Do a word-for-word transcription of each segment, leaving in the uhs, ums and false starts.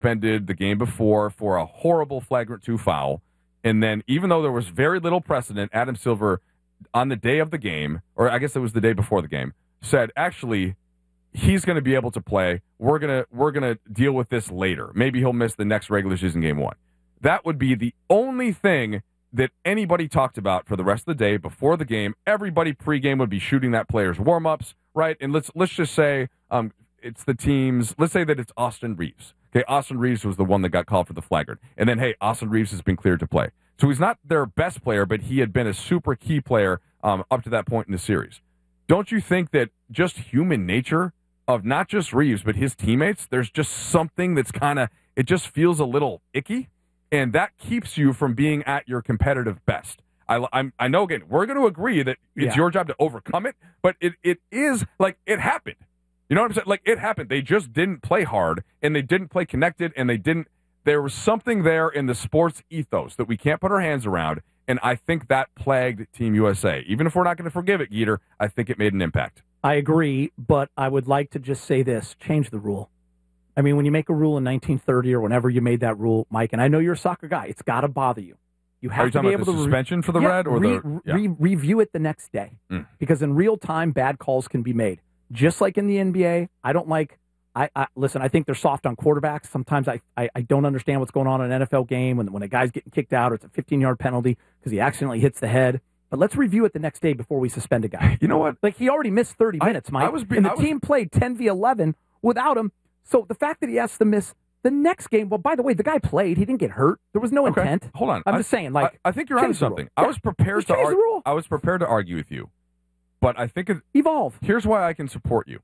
suspended the game before for a horrible flagrant two foul. And then even though there was very little precedent, Adam Silver, on the day of the game, or I guess it was the day before the game, said, actually, he's going to be able to play. We're going to we're going to deal with this later. Maybe he'll miss the next regular season game one. That would be the only thing that anybody talked about for the rest of the day before the game. Everybody pregame would be shooting that player's warm-ups, right? And let's let's just say um, it's the team's, let's say that it's Austin Reeves. Okay, Austin Reeves was the one that got called for the flagrant. And then, hey, Austin Reeves has been cleared to play. So he's not their best player, but he had been a super key player um, up to that point in the series. Don't you think that just human nature of not just Reeves, but his teammates, there's just something that's kind of, it just feels a little icky, and that keeps you from being at your competitive best. I, I'm, I know, again, we're going to agree that it's yeah. your job to overcome it, but it, it is, like, it happened. You know what I'm saying? Like, it happened. They just didn't play hard, and they didn't play connected, and they didn't. There was something there in the sports ethos that we can't put our hands around, and I think that plagued Team U S A. Even if we're not going to forgive it, Geeter, I think it made an impact. I agree, but I would like to just say this. Change the rule. I mean, when you make a rule in nineteen thirty or whenever you made that rule, Mike, and I know you're a soccer guy, it's got to bother you. You have Are you to talking be about able the to suspension re- for the yeah, red or re- the yeah. re- review it the next day, mm. because in real time, bad calls can be made. Just like in the N B A, I don't like. I, I listen. I think they're soft on quarterbacks. Sometimes I, I, I don't understand what's going on in an N F L game when when a guy's getting kicked out or it's a fifteen-yard penalty because he accidentally hits the head. But let's review it the next day before we suspend a guy. You know what? Like, he already missed thirty I, minutes, Mike. I was be, and the I was, team played ten v eleven without him. So the fact that he has to miss the next game, well, by the way, the guy played. He didn't get hurt. There was no okay. intent. Hold on. I'm I, just saying, like, I, I think you're onto something. I was prepared to argue. I was prepared to argue with you, but I think it, evolve. Here's why I can support you.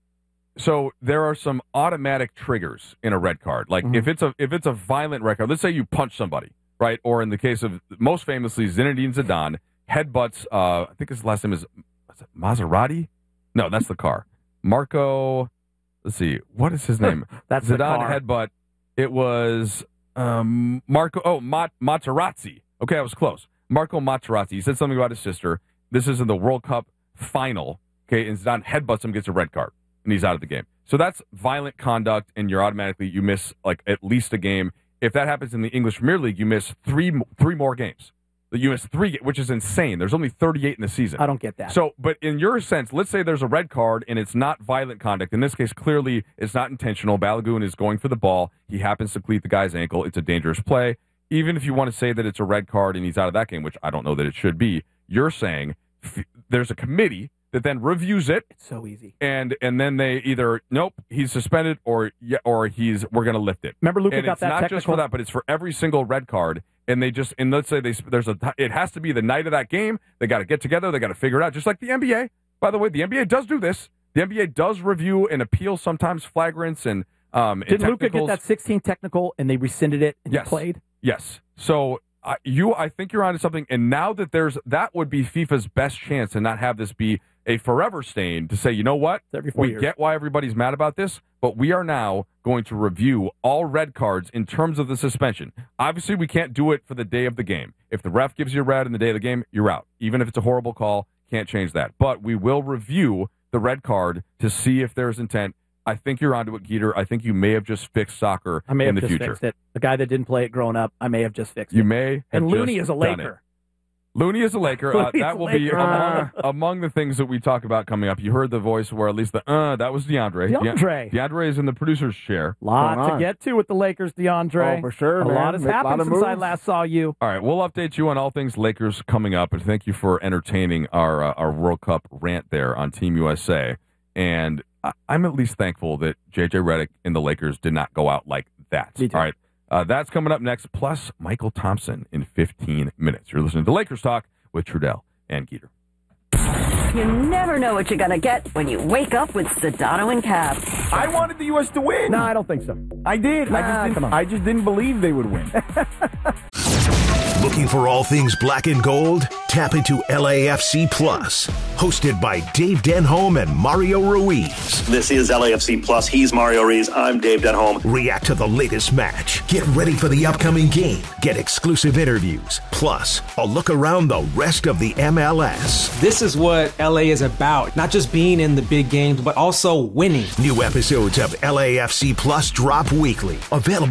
So there are some automatic triggers in a red card. Like mm-hmm. if it's a if it's a violent red card, let's say you punch somebody, right? Or in the case of most famously Zinedine Zidane headbutts. Uh, I think his last name is, is it Maserati. No, that's the car. Marco. Let's see. What is his name? That's Zidane headbutt. It was um, Marco. Oh, Mat- Materazzi. Okay, I was close. Marco Materazzi. He said something about his sister. This is in the World Cup final. Okay, and Zidane headbutts him, gets a red card, and he's out of the game. So that's violent conduct, and you're automatically, you miss like at least a game. If that happens in the English Premier League, you miss three three more games. You miss three, which is insane. There's only thirty-eight in the season. I don't get that. So, but in your sense, let's say there's a red card, and it's not violent conduct. In this case, clearly, it's not intentional. Balogun is going for the ball. He happens to cleat the guy's ankle. It's a dangerous play. Even if you want to say that it's a red card and he's out of that game, which I don't know that it should be, you're saying f- there's a committee that then reviews it. It's so easy. And and then they either, nope, he's suspended, or yeah, or he's we're going to lift it. Remember Luka and got it's that not technical? just for that, but it's for every single red card. And they just, and let's say they, there's a, it has to be the night of that game. They got to get together. They got to figure it out. Just like the N B A. By the way, the N B A does do this. The N B A does review and appeal sometimes flagrants and um. Did Luka get that sixteen technical and they rescinded it and yes. he played? Yes. So uh, you, I think you're onto something. And now that there's, that would be FIFA's best chance to not have this be a forever stain to say, you know what? Every four we years. get why everybody's mad about this, but we are now going to review all red cards in terms of the suspension. Obviously, we can't do it for the day of the game. If the ref gives you a red in the day of the game, you're out. Even if it's a horrible call, can't change that. But we will review the red card to see if there's intent. I think you're onto it, Geeter. I think you may have just fixed soccer I may in have the just future. Fixed it. The guy that didn't play it growing up, I may have just fixed you it. You may have And Looney just is a done Laker. it. Looney is a Laker. Uh, that will be among, among the things that we talk about coming up. You heard the voice where at least the, uh, that was DeAndre. DeAndre. De- DeAndre is in the producer's chair. Lot to get to with the Lakers, DeAndre. Oh, for sure, A man. lot has Make, happened lot since I moves. last saw you. All right, we'll update you on all things Lakers coming up, and thank you for entertaining our uh, our World Cup rant there on Team U S A. And I- I'm at least thankful that J J Redick and the Lakers did not go out like that. All right, uh, that's coming up next, plus Michael Thompson in fifteen minutes. You're listening to Lakers Talk with Trudell and Geeter. You never know what you're going to get when you wake up with Sedano and Cap. I wanted the U S to win. No, I don't think so. I did. Nah, I, just come didn't, on. I just didn't believe they would win. Looking for all things black and gold? Tap into L A F C Plus, hosted by Dave Denholm and Mario Ruiz. This is L A F C Plus. He's Mario Ruiz. I'm Dave Denholm. React to the latest match. Get ready for the upcoming game. Get exclusive interviews. Plus, a look around the rest of the M L S. This is what L A is about. Not just being in the big games, but also winning. New episodes of L A F C Plus drop weekly. Available